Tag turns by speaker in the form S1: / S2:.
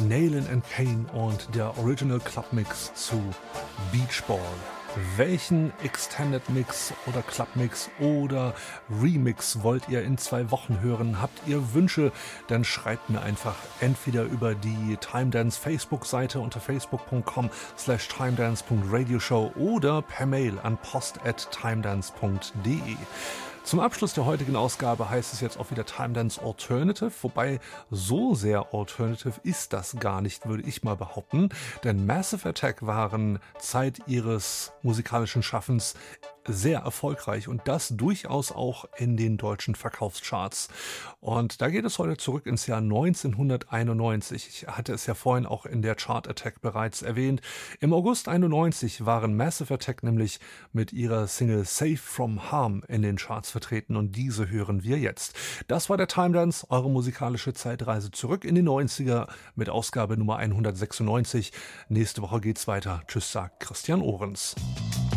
S1: Nayland and Kane und der Original Club Mix zu Beach Ball. Welchen Extended Mix oder Club Mix oder Remix wollt ihr in 2 Wochen hören? Habt ihr Wünsche? Dann schreibt mir einfach entweder über die TimeDance Facebook-Seite unter facebook.com/timedance.radioshow oder per Mail an post@timedance.de. Zum Abschluss der heutigen Ausgabe heißt es jetzt auch wieder TimeDance Alternative, wobei so sehr Alternative ist das gar nicht, würde ich mal behaupten, denn Massive Attack waren Zeit ihres musikalischen Schaffens sehr erfolgreich und das durchaus auch in den deutschen Verkaufscharts. Und da geht es heute zurück ins Jahr 1991. Ich hatte es ja vorhin auch in der Chart Attack bereits erwähnt. Im August 91 waren Massive Attack nämlich mit ihrer Single Safe from Harm in den Charts vertreten und diese hören wir jetzt. Das war der TimeDance, eure musikalische Zeitreise zurück in die 90er mit Ausgabe Nummer 196. Nächste Woche geht's weiter. Tschüss, sagt Christian Ohrens.